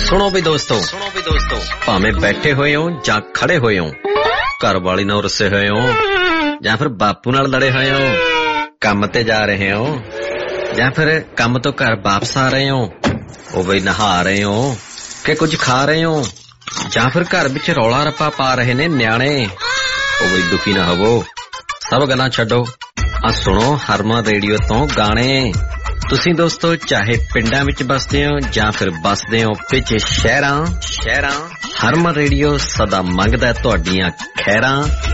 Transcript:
ਸੁਣੋ ਵੀ ਦੋਸਤੋ ਭਾਵੇਂ ਬੈਠੇ ਹੋਏ ਹੋ ਜਾਂ ਖੜੇ ਹੋਏ ਹੋ, ਘਰ ਵਾਲੀ ਨਾਲ ਰੁੱਸੇ ਹੋਏ ਹੋ ਜਾਂ ਫਿਰ ਬਾਪੂ ਨਾਲ ਲੜੇ ਹੋਏ ਹੋ, ਕੰਮ ਤੇ ਜਾ ਰਹੇ ਹੋ ਜਾਂ ਫਿਰ ਕੰਮ ਤੋਂ ਘਰ ਵਾਪਸ ਆ ਰਹੇ ਹੋ, ਉਹ ਬਈ ਨਹਾ ਰਹੇ ਹੋ ਕਿ ਕੁਝ ਖਾ ਰਹੇ ਹੋ, ਜਾਂ ਫਿਰ ਘਰ ਵਿੱਚ ਰੌਲਾ ਰੱਪਾ ਪਾ ਰਹੇ ਨੇ ਨਿਆਣੇ, ਉਹ ਬਈ ਦੁਖੀ ਨਾ ਹੋਵੋ, ਸਭ ਗੱਲਾਂ ਛੱਡੋ, ਆ ਸੁਣੋ ਹਰਮਨ ਰੇਡੀਓ ਤੋਂ ਗਾਣੇ। ਤੁਸੀਂ ਦੋਸਤੋ ਚਾਹੇ ਪਿੰਡਾਂ ਵਿੱਚ ਬਸਦੇ ਹੋ ਜਾਂ ਫਿਰ ਬਸਦੇ ਹੋ ਪਿੱਛੇ ਸ਼ਹਿਰਾਂ, ਹਰਮਨ ਰੇਡੀਓ ਸਦਾ ਮੰਗਦਾ ਤੁਹਾਡੀਆਂ ਖੈਰਾਂ।